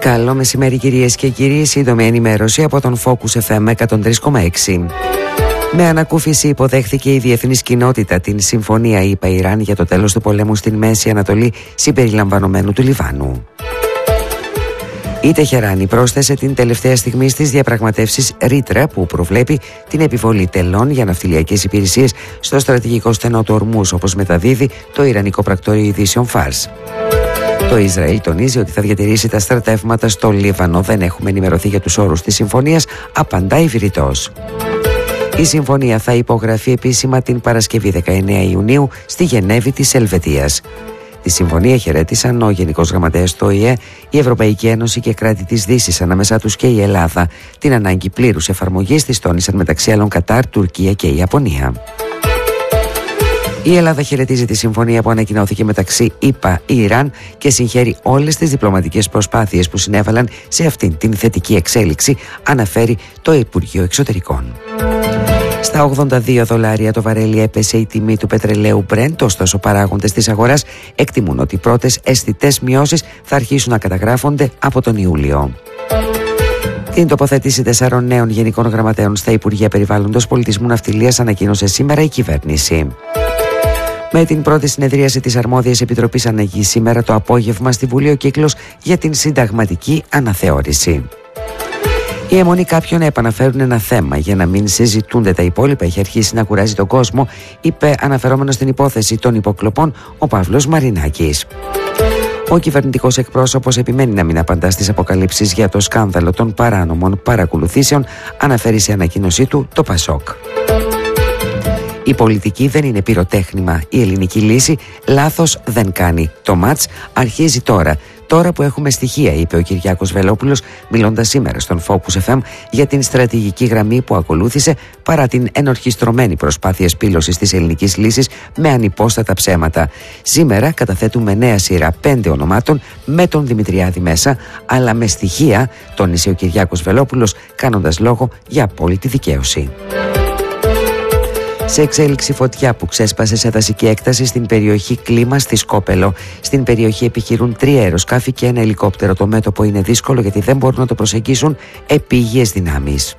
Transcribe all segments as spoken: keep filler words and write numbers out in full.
Καλό μεσημέρι κυρίες και κύριοι, σύντομη ενημέρωση από τον Focus εφ εμ εκατόν τρία κόμμα έξι. Με ανακούφιση υποδέχθηκε η διεθνής κοινότητα την συμφωνία ΗΠΑ-Ιράν για το τέλος του πολέμου στην Μέση Ανατολή συμπεριλαμβανομένου του Λιβάνου. Η Τεχεράνη πρόσθεσε την τελευταία στιγμή στις διαπραγματεύσεις ρήτρα που προβλέπει την επιβολή τελών για ναυτιλιακές υπηρεσίες στο στρατηγικό στενό του Ορμούζ, όπως μεταδίδει το Ιρανικό πρακτορείο ειδήσεων Φάρς. Το Ισραήλ τονίζει ότι θα διατηρήσει τα στρατεύματα στο Λίβανο. Δεν έχουμε ενημερωθεί για τους όρους της συμφωνίας, απαντάει βηρητός. Η συμφωνία θα υπογραφεί επίσημα την Παρασκευή δεκαεννέα Ιουνίου στη Γενέβη της Ελβετίας. Τη συμφωνία χαιρέτησαν ο Γενικός Γραμματέας του Ο Η Ε, η Ευρωπαϊκή Ένωση και κράτη της Δύσης, ανάμεσά τους και η Ελλάδα. Την ανάγκη πλήρους εφαρμογής της τόνισαν μεταξύ άλλων Κατάρ, Τουρκία και η Ιαπωνία. Η Ελλάδα χαιρετίζει τη συμφωνία που ανακοινώθηκε μεταξύ ΗΠΑ και Ιράν και συγχαίρει όλες τις διπλωματικές προσπάθειες που συνέβαλαν σε αυτήν την θετική εξέλιξη, αναφέρει το Υπουργείο Εξωτερικών. Στα ογδόντα δύο δολάρια το βαρέλι έπεσε η τιμή του πετρελαίου Brent, ωστόσο παράγοντες της αγοράς εκτιμούν ότι οι πρώτες αισθητές μειώσεις θα αρχίσουν να καταγράφονται από τον Ιούλιο. Την τοποθέτηση τεσσάρων νέων γενικών γραμματέων στα Υπουργεία Περιβάλλοντος, Πολιτισμού, Ναυτιλίας ανακοίνωσε σήμερα η κυβέρνηση. Με την πρώτη συνεδρίαση της Αρμόδιας Επιτροπής αναγεί σήμερα το απόγευμα στη Βουλή ο κύκλος για την συνταγματική αναθεώρηση. Η αιμονή κάποιων να επαναφέρουν ένα θέμα για να μην συζητούνται τα υπόλοιπα έχει αρχίσει να κουράζει τον κόσμο, είπε αναφερόμενος στην υπόθεση των υποκλοπών ο Παύλος Μαρινάκης. Ο κυβερνητικός εκπρόσωπος επιμένει να μην απαντά στις αποκαλύψεις για το σκάνδαλο των παράνομων παρακολουθήσεων, αναφέρει σε ανακοίνωσή του το Πασόκ. Η πολιτική δεν είναι πυροτέχνημα. Η ελληνική λύση λάθος δεν κάνει. Το μάτς αρχίζει τώρα. Τώρα που έχουμε στοιχεία, είπε ο Κυριάκος Βελόπουλος, μιλώντας σήμερα στον Focus εφ εμ για την στρατηγική γραμμή που ακολούθησε παρά την ενορχιστρωμένη προσπάθεια σπήλωσης της ελληνικής λύσης με ανυπόστατα ψέματα. Σήμερα καταθέτουμε νέα σειρά πέντε ονομάτων με τον Δημητριάδη μέσα, αλλά με στοιχεία, τόνισε ο Κυριάκος Βελόπουλος, κάνοντας λόγο για απόλυτη δικαίωση. Σε εξέλιξη φωτιά που ξέσπασε σε δασική έκταση στην περιοχή Κλίμα στη Σκόπελο. Στην περιοχή επιχειρούν τρία αεροσκάφη και ένα ελικόπτερο. Το μέτωπο είναι δύσκολο γιατί δεν μπορούν να το προσεγγίσουν επίγειες δυνάμεις.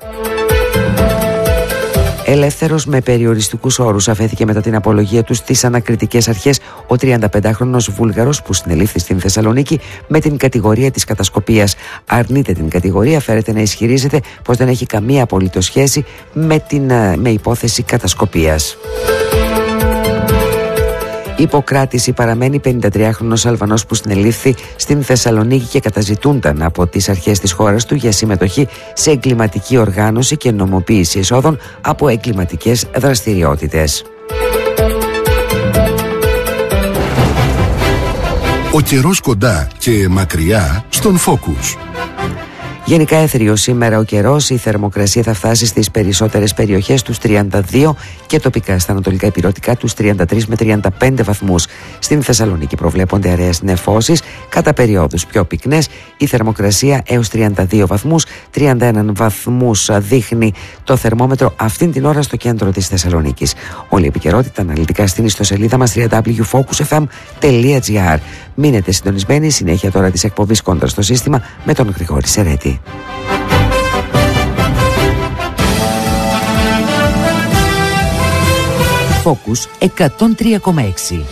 Ελεύθερος με περιοριστικούς όρους αφέθηκε μετά την απολογία του στις ανακριτικές αρχές ο τριανταπεντάχρονος Βούλγαρος που συνελήφθη στην Θεσσαλονίκη με την κατηγορία της κατασκοπίας. Αρνείται την κατηγορία, φέρεται να ισχυρίζεται πως δεν έχει καμία απολύτως σχέση με, την, με υπόθεση κατασκοπίας. Υποκράτηση παραμένει πενηντατριάχρονος Αλβανός που συνελήφθη στην Θεσσαλονίκη και καταζητούνταν από τις αρχές της χώρας του για συμμετοχή σε εγκληματική οργάνωση και νομοποίηση εσόδων από εγκληματικές δραστηριότητες. Ο καιρός κοντά και μακριά στον Focus. Γενικά έθριο σήμερα ο καιρός, η θερμοκρασία θα φτάσει στις περισσότερες περιοχές τους τριάντα δύο και τοπικά στα ανατολικά υπηρώτικα τους τριάντα τρεις με τριάντα πέντε βαθμούς. Στην Θεσσαλονίκη προβλέπονται αραιές νεφώσεις, κατά περιόδους πιο πυκνές, η θερμοκρασία έως τριάντα δύο βαθμούς, τριάντα ένα βαθμούς δείχνει το θερμόμετρο αυτήν την ώρα στο κέντρο της Θεσσαλονίκης. Όλη η επικαιρότητα αναλυτικά στην ιστοσελίδα μας double-u double-u double-u τελεία focus f m τελεία g r. Μείνετε συντονισμένοι, συνέχεια τώρα της εκπομπής Κόντρα στο σύστημα με τον Γρηγόρη Σερέτη. Focus εκατόν τρία κόμμα έξι.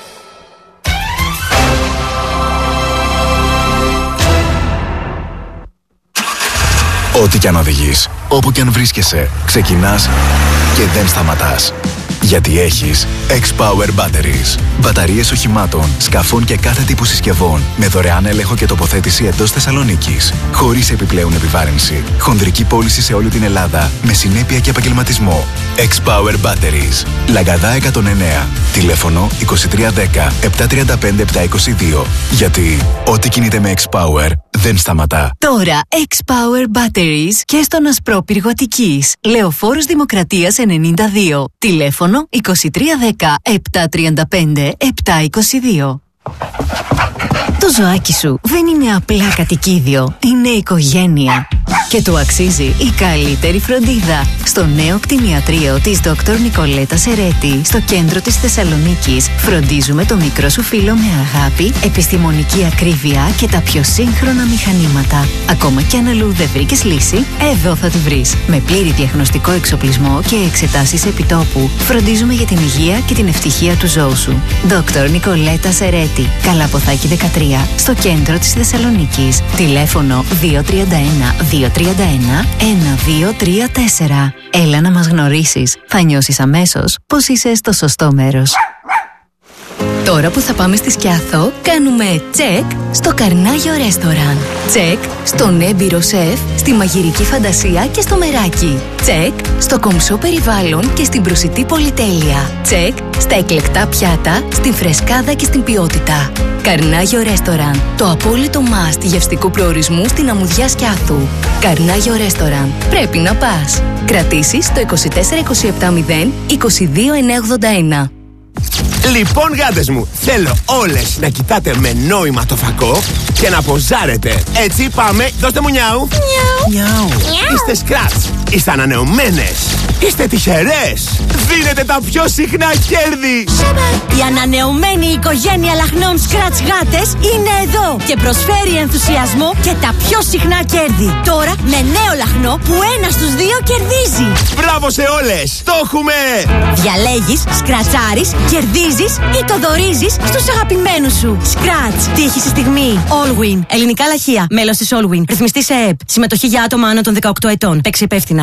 Ό,τι κι αν οδηγείς, όπου κι αν βρίσκεσαι, ξεκινάς και δεν σταματάς. Γιατί έχεις X-Power Batteries. Μπαταρίες οχημάτων, σκαφών και κάθε τύπου συσκευών με δωρεάν έλεγχο και τοποθέτηση εντός Θεσσαλονίκης. Χωρίς επιπλέον επιβάρυνση. Χονδρική πώληση σε όλη την Ελλάδα με συνέπεια και επαγγελματισμό. X-Power Batteries. Λαγκαδά εκατόν εννέα. Τηλέφωνο είκοσι τρία δέκα επτακόσια τριάντα πέντε επτακόσια είκοσι δύο. Γιατί ό,τι κινείται με X-Power δεν σταματά. Τώρα X-Power Batteries και στον Ασπρό Πυργοτικής. Λεωφόρος Δημοκρατίας ενενήντα δύο. Τηλέφωνο είκοσι τρία δέκα επτακόσια τριάντα πέντε επτακόσια είκοσι δύο. Το ζωάκι σου δεν είναι απλά κατοικίδιο, είναι οικογένεια. Και του αξίζει η καλύτερη φροντίδα. Στο νέο κτηνιατρίο της Δόκτωρ Νικολέτα Σερέτη, στο κέντρο της Θεσσαλονίκης, φροντίζουμε το μικρό σου φίλο με αγάπη, επιστημονική ακρίβεια και τα πιο σύγχρονα μηχανήματα. Ακόμα κι αν αλλού δεν βρήκες λύση, εδώ θα τη βρεις. Με πλήρη διαγνωστικό εξοπλισμό και εξετάσεις επιτόπου, φροντίζουμε για την υγεία και την ευτυχία του ζώου σου. Δόκτωρ Νικολέτα Σερέτη, Καλαποθάκη δεκατρία, στο κέντρο της Θεσσαλονίκης. Τηλέφωνο δύο τρία ένα δύο τρία ένα ένα δύο τρία τέσσερα. Έλα να μας γνωρίσεις. Θα νιώσεις αμέσως πως είσαι στο σωστό μέρος. Τώρα που θα πάμε στη Σκιάθο, κάνουμε τσεκ στο Καρνάγιο Ρέστοραν. Τσεκ στον έμπειρο σεφ, στη μαγειρική φαντασία και στο μεράκι. Τσεκ στο κομψό περιβάλλον και στην προσιτή πολυτέλεια. Τσεκ στα εκλεκτά πιάτα, στην φρεσκάδα και στην ποιότητα. Καρνάγιο Ρέστοραν, το απόλυτο must γευστικού προορισμού στην αμμουδιά Σκιάθου. Καρνάγιο Ρέστοραν, πρέπει να πας. Κρατήσεις στο είκοσι τέσσερα είκοσι επτά μηδέν είκοσι δύο εννιακόσια ογδόντα ένα. Λοιπόν, γάτες μου, θέλω όλες να κοιτάτε με νόημα το φακό και να ποζάρετε. Έτσι, πάμε, δώστε μου νιάου. Νιάου. Είστε σκράτς, είστε ανανεωμένες, είστε τυχερές. Δίνετε τα πιο συχνά κέρδη. Η ανανεωμένη οικογένεια λαχνών Scratch γάτες είναι εδώ και προσφέρει ενθουσιασμό και τα πιο συχνά κέρδη. Τώρα με νέο λαχνό που ένα στους δύο κερδίζει. Μπράβο σε όλες, το έχουμε. Διαλέγεις, σκρατσάρεις, κερδίζεις ή το δωρίζεις στους αγαπημένους σου. Scratch, τύχη στη στιγμή. Allwin, ελληνικά λαχεία, μέλος της Allwin. Ρυθμιστή σε ΕΕΠ. Συμμετοχή για άτομα άνω των δεκαοκτώ ετών. Παίξει υπεύθυνα.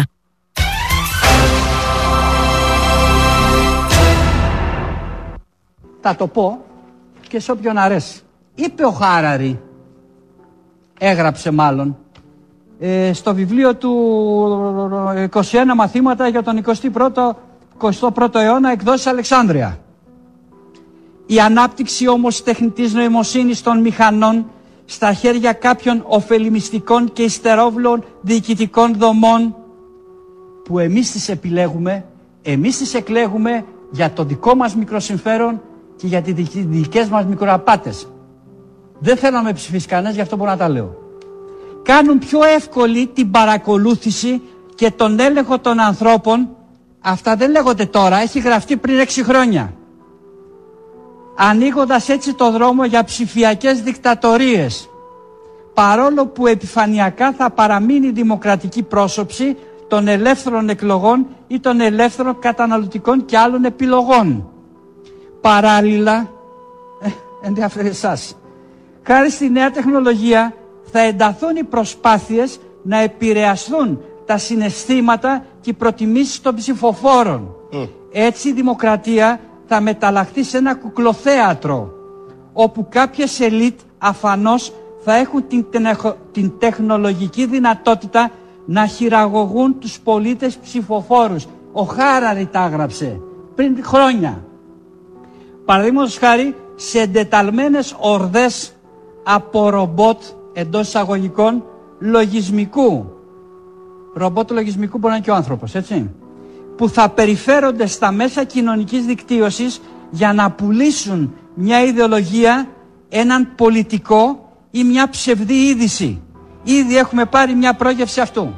Θα το πω και σε όποιον αρέσει. Είπε ο Χάραρη, έγραψε μάλλον, ε, στο βιβλίο του είκοσι ένα μαθήματα για τον εικοστό πρώτο αιώνα, εκδόσεις Αλεξάνδρεια. Η ανάπτυξη όμως τεχνητής νοημοσύνης των μηχανών στα χέρια κάποιων ωφελημιστικών και υστερόβλων διοικητικών δομών που εμείς τις επιλέγουμε, εμείς τις εκλέγουμε για το δικό μας μικροσυμφέρον και για τις δικές μας μικροαπάτες. Δεν θέλω να με ψηφίσει κανένας, γι' αυτό μπορώ να τα λέω. Κάνουν πιο εύκολη την παρακολούθηση και τον έλεγχο των ανθρώπων. Αυτά δεν λέγονται τώρα, έχει γραφτεί πριν έξι χρόνια. Ανοίγοντας έτσι το δρόμο για ψηφιακές δικτατορίες. Παρόλο που επιφανειακά θα παραμείνει η δημοκρατική πρόσωψη των ελεύθερων εκλογών ή των ελεύθερων καταναλωτικών και άλλων επιλογών. Παράλληλα, ε, ενδιαφέρει εσάς, χάρη στη νέα τεχνολογία θα ενταθούν οι προσπάθειες να επηρεαστούν τα συναισθήματα και οι προτιμήσεις των ψηφοφόρων. Mm. Έτσι η δημοκρατία θα μεταλλαχθεί σε ένα κουκλοθέατρο, όπου κάποιες ελίτ αφανώς θα έχουν την, την τεχνολογική δυνατότητα να χειραγωγούν τους πολίτες ψηφοφόρους. Ο Χάραρη τα έγραψε πριν χρόνια. Παραδείγματος χάρη, σε εντεταλμένες ορδές από ρομπότ, εντός εισαγωγικών, λογισμικού. Ρομπότ λογισμικού μπορεί να είναι και ο άνθρωπος, έτσι. Που θα περιφέρονται στα μέσα κοινωνικής δικτύωσης για να πουλήσουν μια ιδεολογία, έναν πολιτικό ή μια ψευδή είδηση. Ήδη έχουμε πάρει μια πρόγευση αυτού.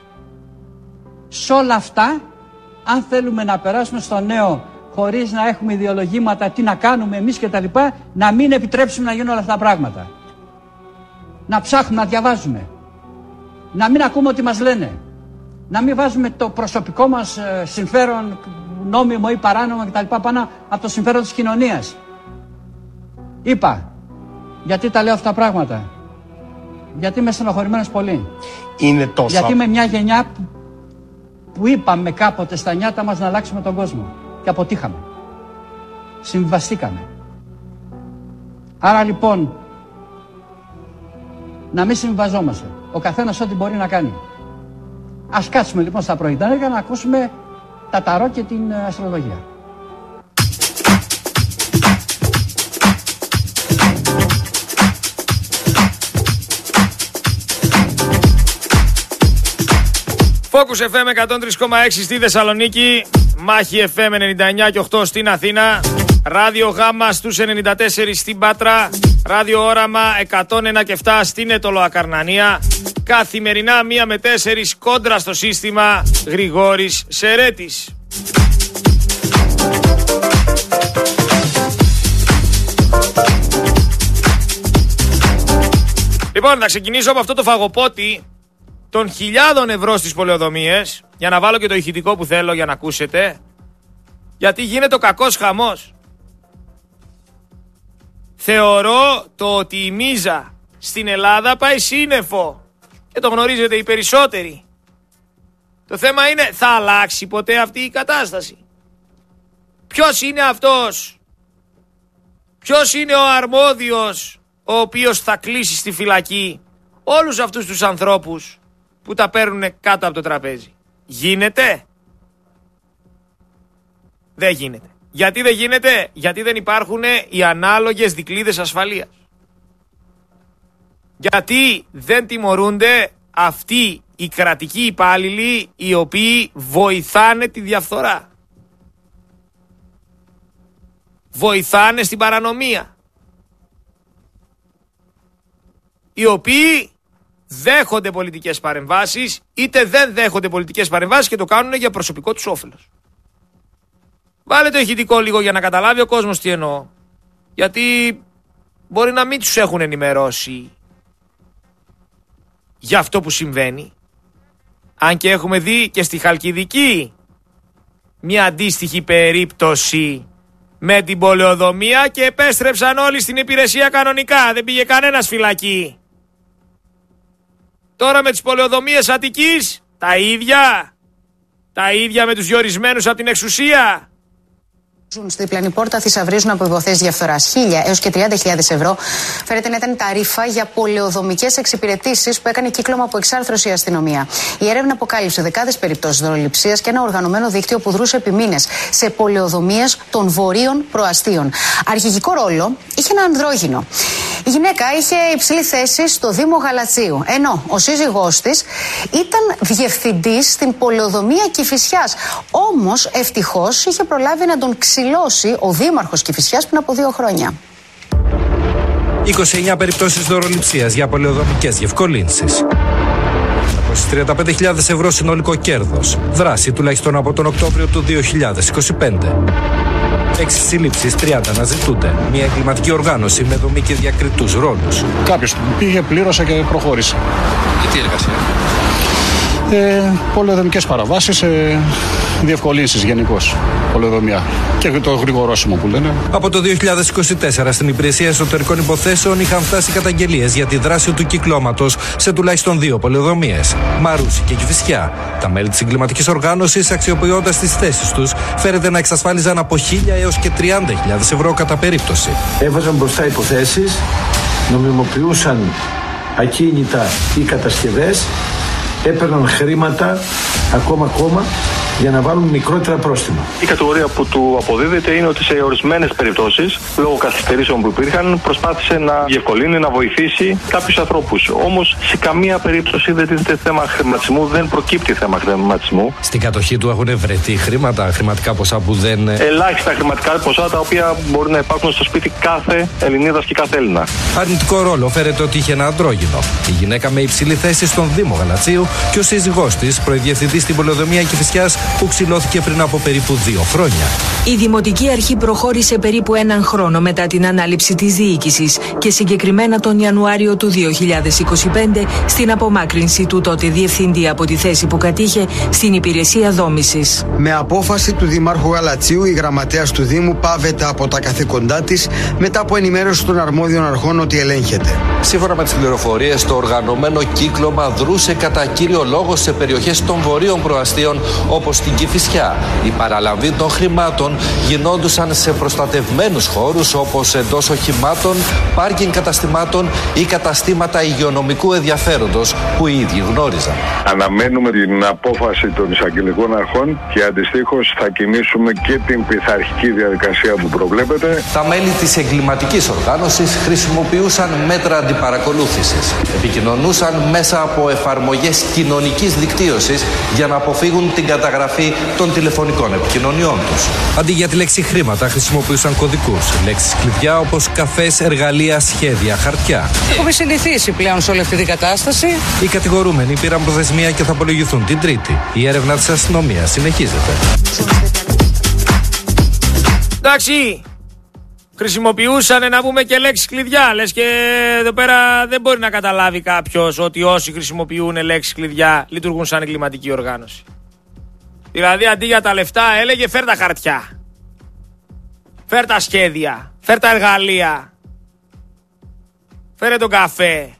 Σε όλα αυτά, αν θέλουμε να περάσουμε στο νέο χωρίς να έχουμε ιδεολογήματα, τι να κάνουμε εμείς και τα λοιπά, να μην επιτρέψουμε να γίνουν όλα αυτά τα πράγματα. Να ψάχνουμε, να διαβάζουμε. Να μην ακούμε ό,τι μας λένε. Να μην βάζουμε το προσωπικό μας ε, συμφέρον, νόμιμο ή παράνομο κτλ. Πάνω από το συμφέρον της κοινωνίας. Είπα, γιατί τα λέω αυτά τα πράγματα. Γιατί είμαι στενοχωρημένος πολύ. Είναι τόσο. Γιατί είμαι μια γενιά που, που είπαμε κάποτε στα νιάτα μας να αλλάξουμε τον κόσμο. Και αποτύχαμε. Συμβιβαστήκαμε. Άρα λοιπόν, να μην συμβιβαζόμαστε. Ο καθένας ό,τι μπορεί να κάνει. Ας κάτσουμε λοιπόν στα πρωινά για να ακούσουμε τα ταρό και την αστρολογία. Focus εφ εμ εκατόν τρία κόμμα έξι στη Θεσσαλονίκη, Μάχη εφ εμ ενενήντα εννιά και οκτώ στην Αθήνα, Ράδιο Γάμα στους ενενήντα τέσσερα στην Πάτρα, Ράδιο Όραμα εκατόν ένα και επτά στην Αιτωλοακαρνανία. Καθημερινά μία με τέσσερις κόντρα στο σύστημα. Γρηγόρης Σερέτης. Λοιπόν, θα ξεκινήσω από αυτό το φαγοπότη των χιλιάδων ευρώ στις πολεοδομίες, για να βάλω και το ηχητικό που θέλω για να ακούσετε, γιατί γίνεται ο κακός χαμός. Θεωρώ το ότι η μίζα στην Ελλάδα πάει σύννεφο και το γνωρίζετε οι περισσότεροι. Το θέμα είναι, θα αλλάξει ποτέ αυτή η κατάσταση? Ποιος είναι αυτός? Ποιος είναι ο αρμόδιος ο οποίος θα κλείσει στη φυλακή όλους αυτούς τους ανθρώπους που τα παίρνουν κάτω από το τραπέζι? Γίνεται? Δεν γίνεται. Γιατί δεν γίνεται? Γιατί δεν υπάρχουν οι ανάλογες δικλείδες ασφαλείας. Γιατί δεν τιμωρούνται αυτοί οι κρατικοί υπάλληλοι οι οποίοι βοηθάνε τη διαφθορά, βοηθάνε στην παρανομία, οι οποίοι δέχονται πολιτικές παρεμβάσεις είτε δεν δέχονται πολιτικές παρεμβάσεις και το κάνουν για προσωπικό τους όφελος. Βάλε το ηχητικό λίγο για να καταλάβει ο κόσμος τι εννοώ. Γιατί μπορεί να μην τους έχουν ενημερώσει για αυτό που συμβαίνει. Αν και έχουμε δει και στη Χαλκιδική μια αντίστοιχη περίπτωση με την πολεοδομία και επέστρεψαν όλοι στην υπηρεσία κανονικά. Δεν πήγε κανένας φυλακή. Τώρα με τις πολεοδομίες Αττικής τα ίδια. Τα ίδια με τους διορισμένους από την εξουσία. Στη διπλανή πόρτα θησαυρίζουν από υποθέσεις διαφθοράς. Χίλια έως και τριάντα χιλιάδες ευρώ φέρεται να ήταν τα ρήφα για πολεοδομικές εξυπηρετήσεις που έκανε κύκλωμα από εξάρθρωση η αστυνομία. Η έρευνα αποκάλυψε δεκάδες περιπτώσεις δωροληψίας και ένα οργανωμένο δίκτυο που δρούσε επί μήνες σε πολεοδομίες των βορείων προαστίων. Αρχηγικό ρόλο είχε ένα ανδρόγυνο. Η γυναίκα είχε υψηλή θέση στο Δήμο Γαλατσίου, ενώ ο σύζυγός της ήταν διευθυντής στην πολεοδομία Κηφισιάς. Όμως ευτυχώς είχε προλάβει να τον ξυλώσει ο δήμαρχος Κηφισιάς πριν από δύο χρόνια. είκοσι εννέα περιπτώσεις δωροληψίας για πολεοδομικές διευκολύνσεις. τριάντα πέντε χιλιάδες ευρώ συνολικό κέρδος. Δράση τουλάχιστον από τον Οκτώβριο του δύο χιλιάδες είκοσι πέντε. Έξι συλλήψεις, τριάντα αναζητούνται. Μια εγκληματική οργάνωση με δομή και διακριτούς ρόλους. Κάποιος πήγε, πλήρωσε και προχώρησε. Και τι εργασία? Ε, πολεοδομικές παραβάσεις, ε, διευκολύνσεις γενικώς, πολεοδομία. Και το γρηγορόσημο που λένε. Από το δύο χιλιάδες είκοσι τέσσερα στην Υπηρεσία Εσωτερικών Υποθέσεων είχαν φτάσει καταγγελίες για τη δράση του κυκλώματος σε τουλάχιστον δύο πολεοδομίες, Μαρούσι και Κηφισιά. Τα μέλη της εγκληματικής οργάνωσης, αξιοποιώντας τις θέσεις τους, φέρεται να εξασφάλιζαν από χίλια έως και τριάντα χιλιάδες ευρώ κατά περίπτωση. Έβαζαν μπροστά υποθέσεις, νομιμοποιούσαν ακίνητα ή κατασκευές, έπαιρναν χρήματα ακόμα ακόμα για να βάλουν μικρότερα πρόστιμα. Η κατηγορία που του αποδίδεται είναι ότι σε ορισμένες περιπτώσεις, λόγω καθυστερήσεων που υπήρχαν, προσπάθησε να διευκολύνει, να βοηθήσει κάποιους ανθρώπους. Όμως σε καμία περίπτωση δεν τίθεται θέμα χρηματισμού, δεν προκύπτει θέμα χρηματισμού. Στην κατοχή του έχουν βρεθεί χρήματα, χρηματικά ποσά που δεν. Ελάχιστα χρηματικά ποσά τα οποία μπορεί να υπάρχουν στο σπίτι κάθε Ελληνίδας και κάθε Έλληνα. Αρνητικό ρόλο φέρεται ότι είχε ένα αντρόγυνο. Η γυναίκα με υψηλή θέση στον Δήμο Γαλατσίου και ο σύζυγός της, προδιευθυντής στην πολεοδομία Κηφισιάς, που ξυλώθηκε πριν από περίπου δύο χρόνια. Η Δημοτική Αρχή προχώρησε περίπου έναν χρόνο μετά την ανάληψη της διοίκησης και συγκεκριμένα τον Ιανουάριο του δύο χιλιάδες είκοσι πέντε στην απομάκρυνση του τότε διευθυντή από τη θέση που κατήχε στην υπηρεσία δόμησης. Με απόφαση του Δημάρχου Γαλατσίου, η γραμματέας του Δήμου πάβεται από τα καθήκοντά της μετά από ενημέρωση των αρμόδιων αρχών ότι ελέγχεται. Σύμφωνα με τις πληροφορίες, το οργανωμένο κύκλωμα δρούσε κατά κύριο λόγο σε περιοχές των βορείων προαστίων όπως στην Κηφισιά. Η παραλαβή των χρημάτων γινόντουσαν σε προστατευμένους χώρους όπως εντός οχημάτων, πάρκινγκ καταστημάτων ή καταστήματα υγειονομικού ενδιαφέροντος που οι ίδιοι γνώριζαν. Αναμένουμε την απόφαση των εισαγγελικών αρχών και αντιστοίχως θα κινήσουμε και την πειθαρχική διαδικασία που προβλέπεται. Τα μέλη της εγκληματικής οργάνωσης χρησιμοποιούσαν μέτρα αντιπαρακολούθησης. Επικοινωνούσαν μέσα από εφαρμογές κοινωνικής δικτύωσης για να αποφύγουν την καταγραφή καταγραφή των τηλεφωνικών επικοινωνιών τους. Αντί για τη λέξη χρήματα, χρησιμοποιούσαν κωδικούς, λέξεις κλειδιά όπως καφές, εργαλεία, σχέδια, χαρτιά. Έχουμε συνηθίσει πλέον σε όλη αυτή την κατάσταση. Οι κατηγορούμενοι πήραν προθεσμία και θα απολογηθούν την Τρίτη. Η έρευνα της αστυνομίας συνεχίζεται. Εντάξει, χρησιμοποιούσαν να πούμε και λέξεις κλειδιά. Λες και εδώ πέρα δεν μπορεί να καταλάβει κάποιος ότι όσοι χρησιμοποιούν λέξεις κλειδιά λειτουργούν σαν εγκληματική οργάνωση. Δηλαδή αντί για τα λεφτά έλεγε φέρ τα χαρτιά, φέρ τα σχέδια, φέρ τα εργαλεία, φέρε τον καφέ.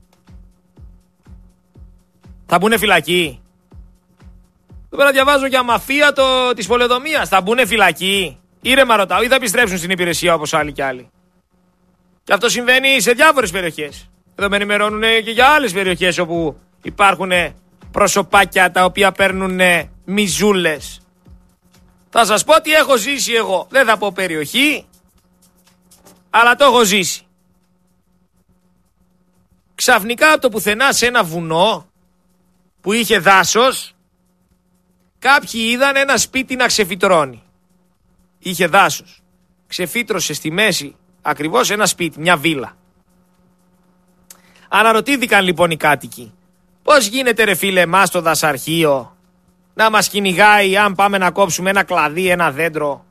Θα μπουνε φυλακή. Εδώ πέρα διαβάζω για μαφία το, της πολεοδομίας. Θα μπουνε φυλακή. Ήρεμα ρωτάω, ή θα επιστρέψουν στην υπηρεσία όπως άλλοι κι άλλοι. Και αυτό συμβαίνει σε διάφορες περιοχές. Εδώ με ενημερώνουν και για άλλες περιοχές όπου υπάρχουν προσωπάκια τα οποία παίρνουν μιζούλες. Θα σας πω τι έχω ζήσει εγώ. Δεν θα πω περιοχή, αλλά το έχω ζήσει. Ξαφνικά από το πουθενά σε ένα βουνό που είχε δάσος, κάποιοι είδαν ένα σπίτι να ξεφυτρώνει. Είχε δάσος. Ξεφύτρωσε στη μέση ακριβώς ένα σπίτι, μια βίλα. Αναρωτήθηκαν λοιπόν οι κάτοικοι, πώς γίνεται ρε φίλε εμάς το δασαρχείο να μας κυνηγάει αν πάμε να κόψουμε ένα κλαδί, ένα δέντρο,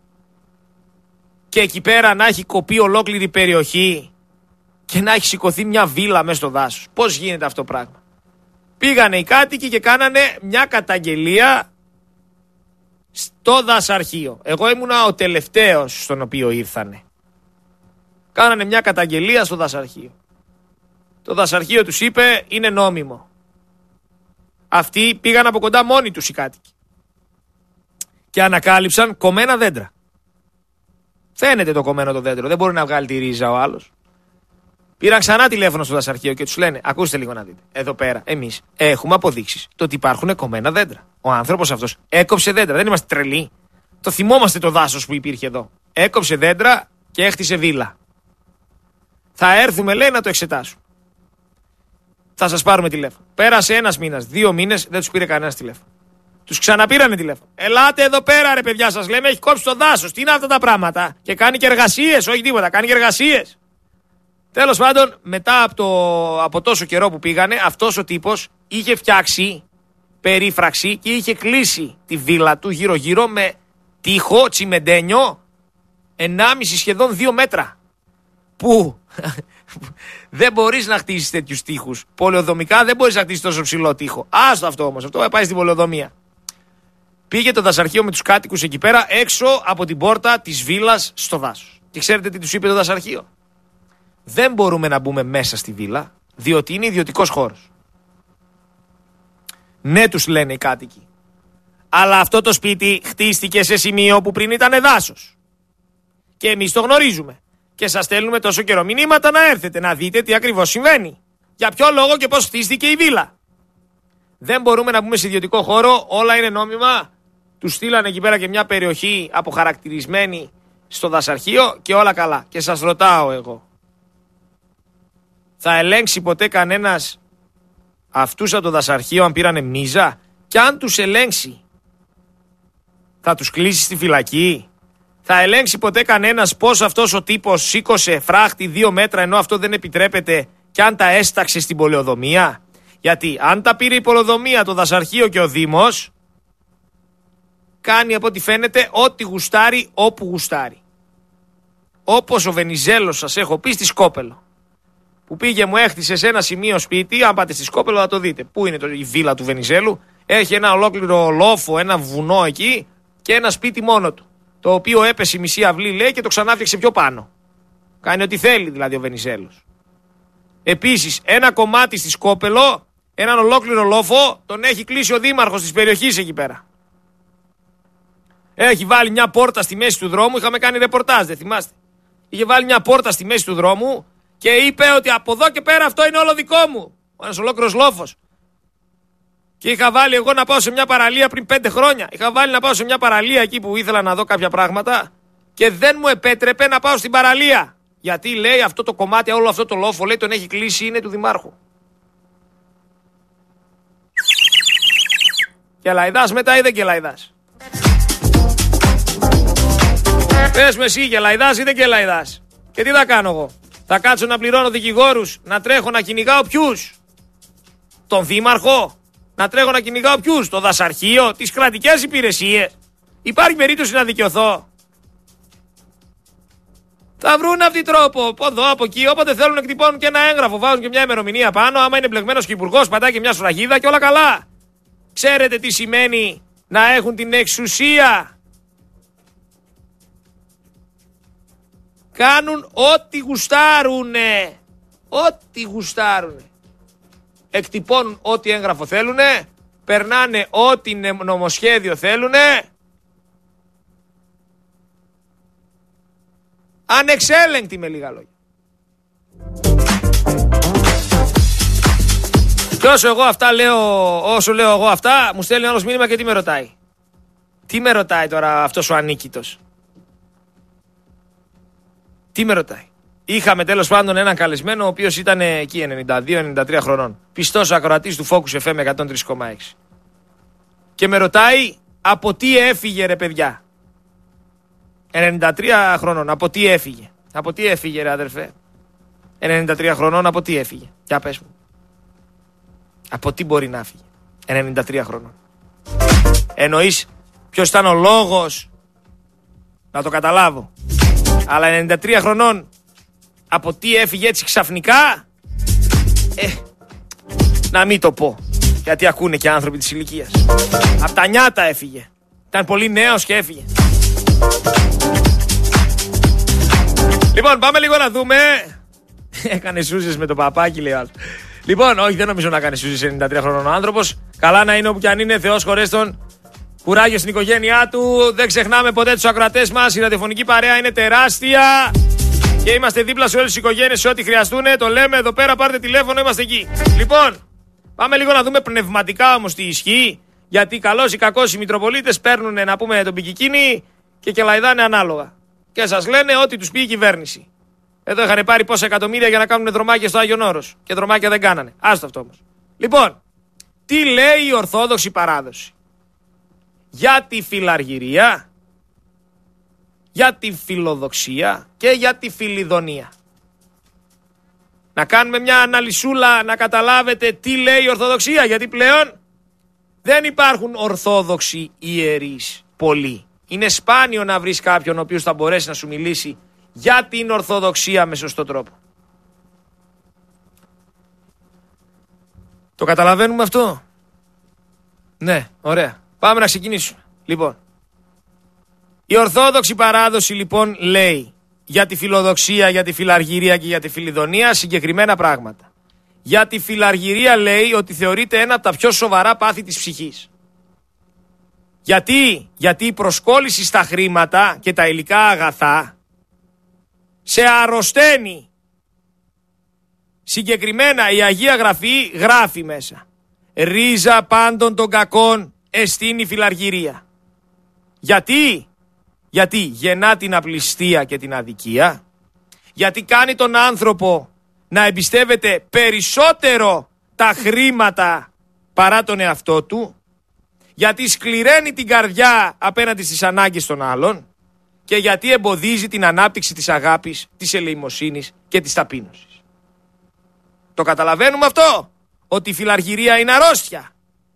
και εκεί πέρα να έχει κοπεί ολόκληρη περιοχή και να έχει σηκωθεί μια βίλα μέσα στο δάσος. Πώς γίνεται αυτό το πράγμα? Πήγανε οι κάτοικοι και κάνανε μια καταγγελία στο δασαρχείο. Εγώ ήμουνα ο τελευταίος στον οποίο ήρθανε. Κάνανε μια καταγγελία στο δασαρχείο. Το δασαρχείο τους είπε είναι νόμιμο. Αυτοί πήγαν από κοντά μόνοι τους οι κάτοικοι και ανακάλυψαν κομμένα δέντρα. Φαίνεται το κομμένο το δέντρο, δεν μπορεί να βγάλει τη ρίζα ο άλλος. Πήραν ξανά τηλέφωνο στο δασαρχείο και τους λένε, ακούστε λίγο να δείτε, εδώ πέρα εμείς έχουμε αποδείξεις το ότι υπάρχουν κομμένα δέντρα. Ο άνθρωπος αυτός έκοψε δέντρα, δεν είμαστε τρελοί. Το θυμόμαστε το δάσος που υπήρχε εδώ. Έκοψε δέντρα και έχτισε βίλα. Θα έρθουμε, λέει, να το εξετάσουμε. Θα σας πάρουμε τηλέφωνο. Πέρασε ένας μήνας, δύο μήνες, δεν τους πήρε κανένας τηλέφωνο. Τους ξαναπήρανε τηλέφωνο. Ελάτε εδώ πέρα, ρε παιδιά, σας λέμε, έχει κόψει το δάσος. Τι είναι αυτά τα πράγματα? Και κάνει και εργασίες, όχι τίποτα, κάνει και εργασίες. Τέλος πάντων, μετά από, το, από τόσο καιρό που πήγανε, αυτός ο τύπος είχε φτιάξει περίφραξη και είχε κλείσει τη βίλα του γύρω-γύρω με τείχο τσιμεντένιο ενάμιση σχεδόν δύο μέτρα. Που δεν μπορείς να χτίσεις τέτοιους τείχους. Πολεοδομικά δεν μπορείς να χτίσεις τόσο ψηλό τείχο. Άστο αυτό όμως, αυτό πάει στην πολεοδομία. Πήγε το δασαρχείο με τους κάτοικους εκεί πέρα έξω από την πόρτα της βίλας στο δάσος. Και ξέρετε τι τους είπε το δασαρχείο? Δεν μπορούμε να μπούμε μέσα στη βίλα, διότι είναι ιδιωτικός χώρος. Ναι, τους λένε οι κάτοικοι. Αλλά αυτό το σπίτι χτίστηκε σε σημείο που πριν ήταν δάσος. Και εμείς το γνωρίζουμε. Και σας στέλνουμε τόσο καιρό μηνύματα να έρθετε να δείτε τι ακριβώς συμβαίνει. Για ποιο λόγο και πώς χτίστηκε η βίλα. Δεν μπορούμε να μπούμε σε ιδιωτικό χώρο, όλα είναι νόμιμα. Τους στείλανε εκεί πέρα και μια περιοχή αποχαρακτηρισμένη στο δασαρχείο και όλα καλά. Και σας ρωτάω εγώ, θα ελέγξει ποτέ κανένας αυτούς από το δασαρχείο αν πήρανε μίζα? Και αν τους ελέγξει, θα τους κλείσει στη φυλακή? Θα ελέγξει ποτέ κανένας πως αυτός ο τύπος σήκωσε φράχτη δύο μέτρα ενώ αυτό δεν επιτρέπεται και αν τα έσταξε στην πολεοδομία? Γιατί αν τα πήρε η πολεοδομία, το δασαρχείο και ο Δήμος, κάνει από ό,τι φαίνεται ό,τι γουστάρει όπου γουστάρει. Όπως ο Βενιζέλος, σας έχω πει, στη Σκόπελο, που πήγε, μου έχτισε σε ένα σημείο σπίτι. Αν πάτε στη Σκόπελο θα το δείτε. Πού είναι το, η βίλα του Βενιζέλου? Έχει ένα ολόκληρο λόφο, ένα βουνό εκεί και ένα σπίτι μόνο του. Το οποίο έπεσε η μισή αυλή, λέει, και το ξανάφτιαξε πιο πάνω. Κάνει ό,τι θέλει δηλαδή ο Βενιζέλος. Επίσης, ένα κομμάτι στη Σκόπελο, έναν ολόκληρο λόφο, τον έχει κλείσει ο δήμαρχος της περιοχής εκεί πέρα. Έχει βάλει μια πόρτα στη μέση του δρόμου. Είχαμε κάνει ρεπορτάζ, δεν θυμάστε? Είχε βάλει μια πόρτα στη μέση του δρόμου και είπε ότι από εδώ και πέρα αυτό είναι όλο δικό μου. Ένας ολόκληρος λόφος. Και είχα βάλει εγώ να πάω σε μια παραλία πριν πέντε χρόνια. Είχα βάλει να πάω σε μια παραλία εκεί που ήθελα να δω κάποια πράγματα και δεν μου επέτρεπε να πάω στην παραλία. Γιατί, λέει, αυτό το κομμάτι, όλο αυτό το λόφο, λέει, τον έχει κλείσει, είναι του δημάρχου. Και λαϊδάς μετά ή δεν και λαϊδάς? Πες με εσύ, και λαϊδάς ή δεν και λαϊδάς? Και τι θα κάνω εγώ? Θα κάτσω να πληρώνω δικηγόρους, να τρέχω να κυνηγάω ποιους? Τον δήμαρχο? Να τρέχω να κυνηγάω ποιους? Το δασαρχείο? Τις κρατικές υπηρεσίες? Υπάρχει περίπτωση να δικαιωθώ? Θα βρουν αυτοί τρόπο, από εδώ, από εκεί, όποτε θέλουν εκτυπώνουν και ένα έγγραφο, βάζουν και μια ημερομηνία πάνω. Άμα είναι μπλεγμένος και υπουργός, πατάει και μια σφραγίδα και όλα καλά. Ξέρετε τι σημαίνει να έχουν την εξουσία? Κάνουν ό,τι γουστάρουνε. Ό,τι γουστάρουνε. Εκτυπώνουν ό,τι έγγραφο θέλουνε. Περνάνε ό,τι νομοσχέδιο θέλουνε. Ανεξέλεγκτη, με λίγα λόγια. Και όσο εγώ αυτά λέω, όσο λέω εγώ αυτά, μου στέλνει άλλος μήνυμα και τι με ρωτάει? Τι με ρωτάει τώρα αυτός ο ανίκητος? Τι με ρωτάει? Είχαμε τέλος πάντων έναν καλεσμένο, ο οποίος ήταν εκεί ενενήντα δύο ενενήντα τρία χρονών. Πιστός ακροατής του Focus εφ εμ εκατόν τρία κόμμα έξι. Και με ρωτάει από τι έφυγε, ρε παιδιά. ενενήντα τρία χρονών, από τι έφυγε? Από τι έφυγε, ρε αδερφέ? ενενήντα τρία χρονών, από τι έφυγε? Για πες μου. Από τι μπορεί να φύγει ενενήντα τρία χρονών? Εννοείς ποιος ήταν ο λόγος? Να το καταλάβω. Αλλά ενενήντα τρία χρονών, από τι έφυγε έτσι ξαφνικά? Ε, να μην το πω, γιατί ακούνε και άνθρωποι της ηλικίας. Απ' τα νιάτα έφυγε. Ήταν πολύ νέος και έφυγε. Λοιπόν, πάμε λίγο να δούμε. Έκανε σούζες με το παπάκι, λέει ο άλλος. Λοιπόν, όχι, δεν νομίζω να κάνει σούζες ενενήντα τρία χρονών ο άνθρωπος. Καλά να είναι όπου κι αν είναι, Θεός χωρέστον. Κουράγιο στην οικογένειά του. Δεν ξεχνάμε ποτέ τους ακροατές μας. Η ραδιοφωνική παρέα είναι τεράστια. Και είμαστε δίπλα σε όλες τις οικογένειες, σε ό,τι χρειαστούν. Το λέμε εδώ πέρα, πάρτε τηλέφωνο, είμαστε εκεί. Λοιπόν, πάμε λίγο να δούμε πνευματικά όμως τι ισχύει. Γιατί καλώς ή κακώς οι Μητροπολίτες παίρνουν, να πούμε, τον πικικίνι και κελαϊδάνε ανάλογα. Και σας λένε ό,τι τους πει η κυβέρνηση. Εδώ είχαν πάρει πόσα εκατομμύρια για να κάνουν δρομάκια στο Άγιον Όρος. Και δρομάκια δεν κάνανε. Άστο αυτό όμως. Λοιπόν, τι λέει η Ορθόδοξη παράδοση για τη φιλαργυρία, για τη φιλοδοξία και για τη φιλιδονία? Να κάνουμε μια αναλυσούλα να καταλάβετε τι λέει η Ορθοδοξία, γιατί πλέον δεν υπάρχουν Ορθόδοξοι ιερείς πολλοί. Είναι σπάνιο να βρεις κάποιον ο οποίος θα μπορέσει να σου μιλήσει για την Ορθοδοξία με σωστό τρόπο. Το καταλαβαίνουμε αυτό? Ναι, ωραία. Πάμε να ξεκινήσουμε. Λοιπόν, η Ορθόδοξη παράδοση λοιπόν λέει για τη φιλοδοξία, για τη φιλαργυρία και για τη φιλιδονία συγκεκριμένα πράγματα. Για τη φιλαργυρία λέει ότι θεωρείται ένα από τα πιο σοβαρά πάθη της ψυχής. Γιατί? Γιατί η προσκόλληση στα χρήματα και τα υλικά αγαθά σε αρρωσταίνει. Συγκεκριμένα η Αγία Γραφή γράφει μέσα: ρίζα πάντων των κακών εστίν η φιλαργυρία. Γιατί? Γιατί γεννά την απληστία και την αδικία. Γιατί κάνει τον άνθρωπο να εμπιστεύεται περισσότερο τα χρήματα παρά τον εαυτό του. Γιατί σκληραίνει την καρδιά απέναντι στις ανάγκες των άλλων. Και γιατί εμποδίζει την ανάπτυξη της αγάπης, της ελεημοσύνης και της ταπείνωσης. Το καταλαβαίνουμε αυτό? Ότι η φιλαργυρία είναι αρρώστια.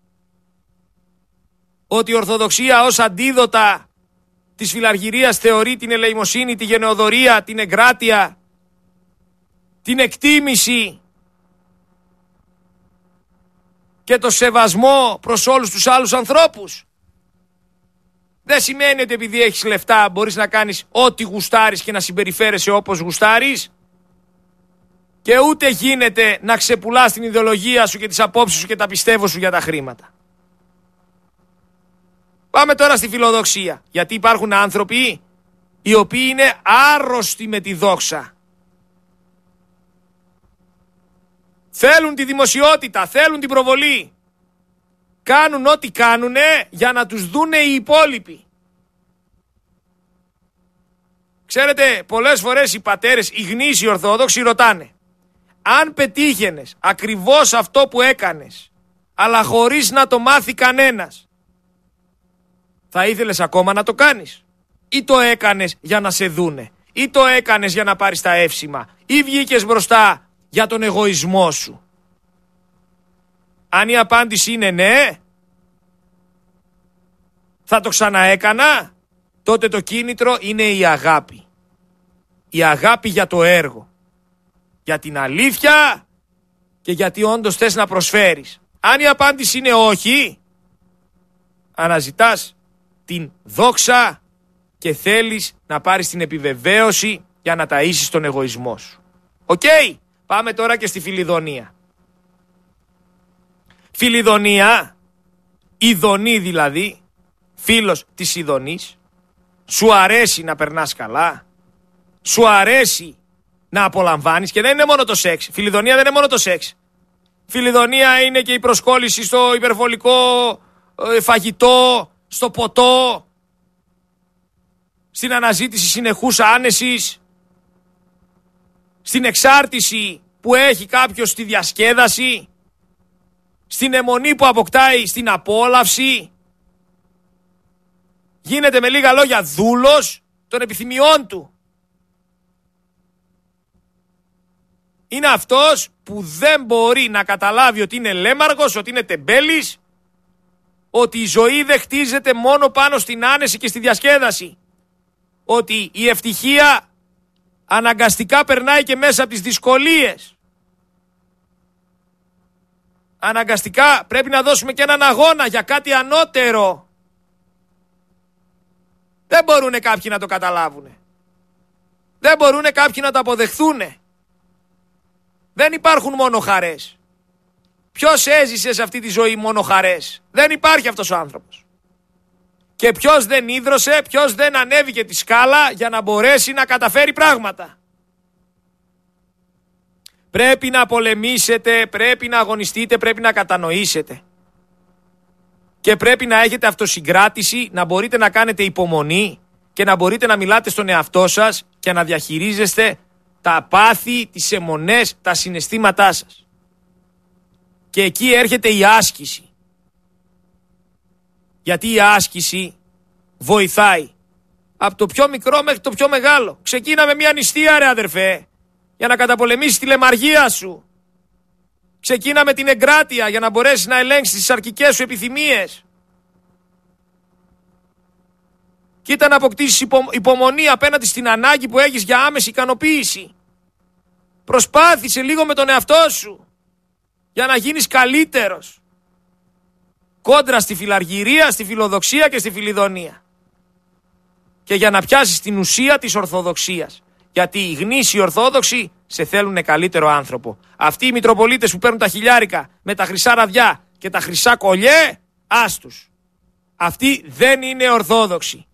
Ότι η Ορθοδοξία ως αντίδοτα της φιλαργυρίας θεωρεί την ελεημοσύνη, τη γενεοδωρία, την εγκράτεια, την εκτίμηση και το σεβασμό προς όλους τους άλλους ανθρώπους. Δεν σημαίνει ότι επειδή έχεις λεφτά μπορείς να κάνεις ό,τι γουστάρεις και να συμπεριφέρεσαι όπως γουστάρεις. Και ούτε γίνεται να ξεπουλάς την ιδεολογία σου και τις απόψεις σου και τα πιστεύω σου για τα χρήματα. Πάμε τώρα στη φιλοδοξία. Γιατί υπάρχουν άνθρωποι οι οποίοι είναι άρρωστοι με τη δόξα. Θέλουν τη δημοσιότητα, θέλουν την προβολή. Κάνουν ό,τι κάνουνε για να τους δούνε οι υπόλοιποι. Ξέρετε, πολλές φορές οι πατέρες, οι γνήσιοι Ορθόδοξοι ρωτάνε: αν πετύχαινες ακριβώς αυτό που έκανες, αλλά χωρίς να το μάθει κανένας, Θα ήθελες ακόμα να το κάνεις? Ή το έκανες για να σε δούνε? Ή το έκανες για να πάρεις τα εύσημα? Ή βγήκες μπροστά για τον εγωισμό σου? Αν η απάντηση είναι ναι, θα το ξαναέκανα, τότε το κίνητρο είναι η αγάπη. Η αγάπη για το έργο. Για την αλήθεια και γιατί όντως θες να προσφέρεις. Αν η απάντηση είναι όχι, αναζητάς την δόξα και θέλεις να πάρεις την επιβεβαίωση για να ταΐσεις τον εγωισμό σου. Οκ, okay, πάμε τώρα και στη Φιλιδονία. Φιλιδονία, Ιδονή δηλαδή, φίλος της Ιδονής, σου αρέσει να περνάς καλά, σου αρέσει να απολαμβάνεις και δεν είναι μόνο το σεξ. Φιλιδονία δεν είναι μόνο το σεξ. Φιλιδονία είναι και η προσκόλληση στο υπερβολικό ε, φαγητό, στο ποτό, στην αναζήτηση συνεχούς άνεσης, στην εξάρτηση που έχει κάποιος στη διασκέδαση, στην αιμονή που αποκτάει στην απόλαυση. Γίνεται με λίγα λόγια δούλος των επιθυμιών του. Είναι αυτός που δεν μπορεί να καταλάβει ότι είναι λέμαργος, ότι είναι τεμπέλης, ότι η ζωή δεν χτίζεται μόνο πάνω στην άνεση και στη διασκέδαση. Ότι η ευτυχία αναγκαστικά περνάει και μέσα από τις δυσκολίες. Αναγκαστικά πρέπει να δώσουμε και έναν αγώνα για κάτι ανώτερο. Δεν μπορούν κάποιοι να το καταλάβουν. Δεν μπορούν κάποιοι να το αποδεχθούν. Δεν υπάρχουν μόνο χαρές. Ποιος έζησε σε αυτή τη ζωή μόνο χαρές? Δεν υπάρχει αυτός ο άνθρωπος. Και ποιος δεν ίδρωσε, ποιος δεν ανέβηκε τη σκάλα για να μπορέσει να καταφέρει πράγματα. Πρέπει να πολεμήσετε, πρέπει να αγωνιστείτε, πρέπει να κατανοήσετε. Και πρέπει να έχετε αυτοσυγκράτηση, να μπορείτε να κάνετε υπομονή και να μπορείτε να μιλάτε στον εαυτό σας και να διαχειρίζεστε τα πάθη, τις αιμονές, τα συναισθήματά σας. Και εκεί έρχεται η άσκηση. Γιατί η άσκηση βοηθάει από το πιο μικρό μέχρι το πιο μεγάλο. Ξεκίνα με μια νηστεία ρε αδερφέ, για να καταπολεμήσεις τη λεμαργία σου. Ξεκίνα με την εγκράτεια για να μπορέσεις να ελέγξεις τις σαρκικές σου επιθυμίες. Κοίτα να αποκτήσεις υπο, υπομονή απέναντι στην ανάγκη που έχεις για άμεση ικανοποίηση. Προσπάθησε λίγο με τον εαυτό σου για να γίνεις καλύτερος. Κόντρα στη φιλαργυρία, στη φιλοδοξία και στη φιλιδονία. Και για να πιάσεις την ουσία της ορθοδοξίας. Γιατί οι γνήσιοι ορθόδοξοι σε θέλουν καλύτερο άνθρωπο. Αυτοί οι μητροπολίτες που παίρνουν τα χιλιάρικα με τα χρυσά ραβδιά και τα χρυσά κολλιέ, άστους. Αυτοί δεν είναι ορθόδοξοι.